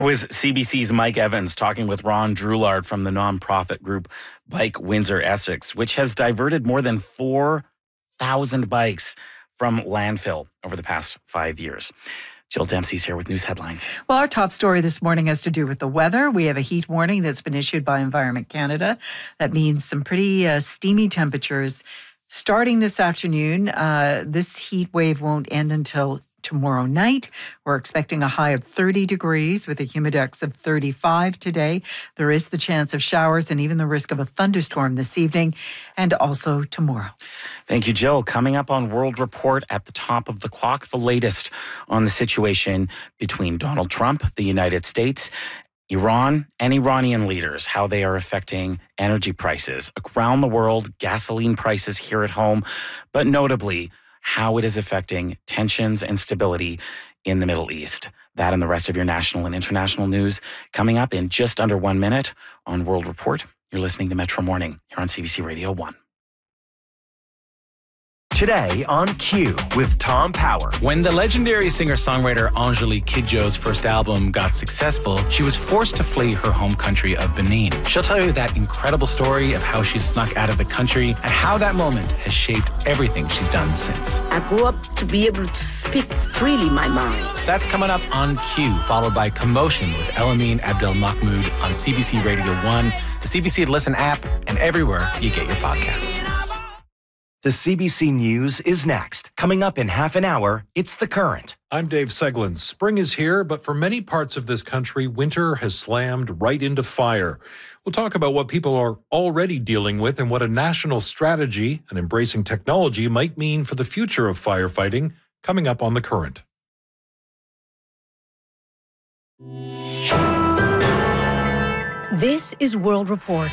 Was CBC's Mike Evans talking with Ron Droulard from the nonprofit group Bike Windsor Essex, which has diverted more than 4,000 bikes from landfill over the past 5 years. Jill Dempsey's here with news headlines. Well, our top story this morning has to do with the weather. We have a heat warning that's been issued by Environment Canada. That means some pretty steamy temperatures starting this afternoon. This heat wave won't end until tomorrow night. We're expecting a high of 30 degrees with a humidex of 35 today. There is the chance of showers and even the risk of a thunderstorm this evening and also tomorrow. Thank you, Jill. Coming up on World Report at the top of the clock, the latest on the situation between Donald Trump, the United States, Iran, and Iranian leaders, how they are affecting energy prices around the world, gasoline prices here at home, but notably, how it is affecting tensions and stability in the Middle East. That and the rest of your national and international news coming up in just under 1 minute on World Report. You're listening to Metro Morning here on CBC Radio 1. Today on Q with Tom Power. When the legendary singer-songwriter Angélique Kidjo's first album got successful, she was forced to flee her home country of Benin. She'll tell you that incredible story of how she snuck out of the country and how that moment has shaped everything she's done since. I grew up to be able to speak freely my mind. That's coming up on Q, followed by Commotion with Elamine Abdel Mahmoud on CBC Radio 1, the CBC Listen app, and everywhere you get your podcasts. The CBC News is next. Coming up in half an hour, it's The Current. I'm Dave Seglin. Spring is here, but for many parts of this country, winter has slammed right into fire. We'll talk about what people are already dealing with and what a national strategy and embracing technology might mean for the future of firefighting, coming up on The Current. This is World Report.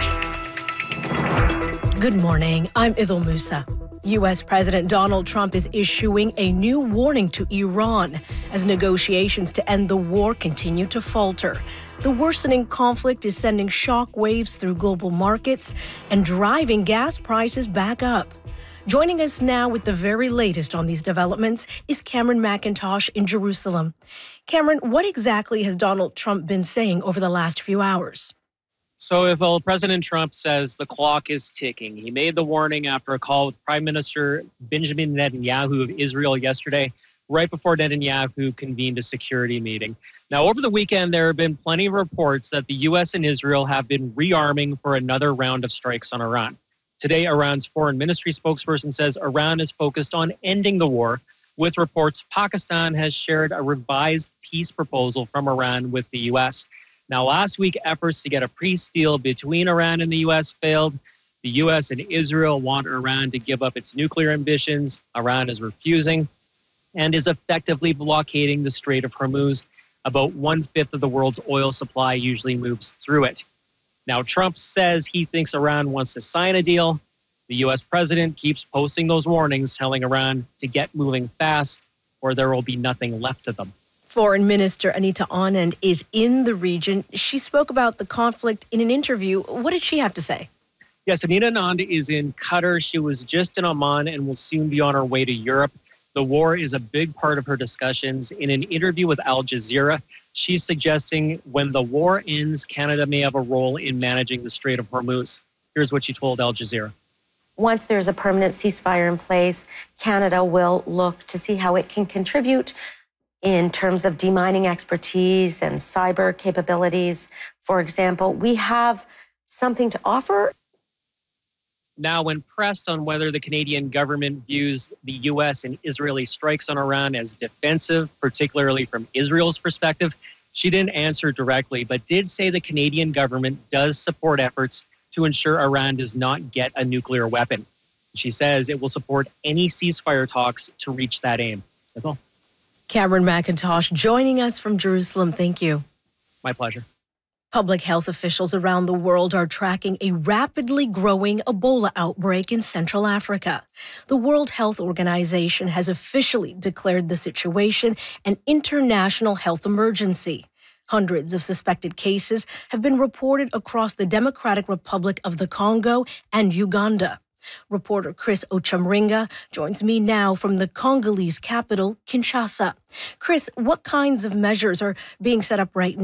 Good morning, I'm Idil Musa. U.S. President Donald Trump is issuing a new warning to Iran as negotiations to end the war continue to falter. The worsening conflict is sending shock waves through global markets and driving gas prices back up. Joining us now with the very latest on these developments is Cameron McIntosh in Jerusalem. Cameron, what exactly has Donald Trump been saying over the last few hours? So if President Trump says the clock is ticking, he made the warning after a call with Prime Minister Benjamin Netanyahu of Israel yesterday, right before Netanyahu convened a security meeting. Now, over the weekend, there have been plenty of reports that the U.S. and Israel have been rearming for another round of strikes on Iran. Today, Iran's foreign ministry spokesperson says Iran is focused on ending the war, with reports Pakistan has shared a revised peace proposal from Iran with the U.S. Now, last week, efforts to get a peace deal between Iran and the U.S. failed. The U.S. and Israel want Iran to give up its nuclear ambitions. Iran is refusing and is effectively blockading the Strait of Hormuz. About 1/5 of the world's oil supply usually moves through it. Now, Trump says he thinks Iran wants to sign a deal. The U.S. president keeps posting those warnings, telling Iran to get moving fast or there will be nothing left of them. Foreign Minister Anita Anand is in the region. She spoke about the conflict in an interview. What did she have to say? Yes, Anita Anand is in Qatar. She was just in Oman and will soon be on her way to Europe. The war is a big part of her discussions. In an interview with Al Jazeera, she's suggesting when the war ends, Canada may have a role in managing the Strait of Hormuz. Here's what she told Al Jazeera. Once there's a permanent ceasefire in place, Canada will look to see how it can contribute in terms of demining expertise and cyber capabilities. For example, we have something to offer. Now, when pressed on whether the Canadian government views the U.S. and Israeli strikes on Iran as defensive, particularly from Israel's perspective, she didn't answer directly, but did say the Canadian government does support efforts to ensure Iran does not get a nuclear weapon. She says it will support any ceasefire talks to reach that aim. That's all. Cameron McIntosh joining us from Jerusalem. Thank you. My pleasure. Public health officials around the world are tracking a rapidly growing Ebola outbreak in Central Africa. The World Health Organization has officially declared the situation an international health emergency. Hundreds of suspected cases have been reported across the Democratic Republic of the Congo and Uganda. Reporter Chris Ochamringa joins me now from the Congolese capital, Kinshasa. Chris, what kinds of measures are being set up right now